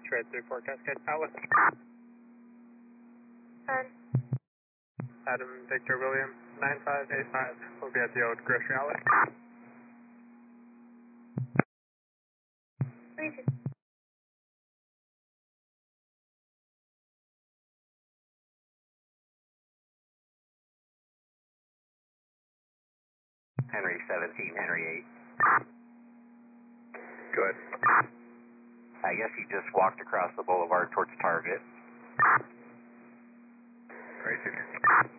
Trade 34 Cascade Palace. Adam Victor William 9585 will be at the old grocery outlet. Henry 17, Henry 8. Good. I guess he just walked across the boulevard towards Target. Great.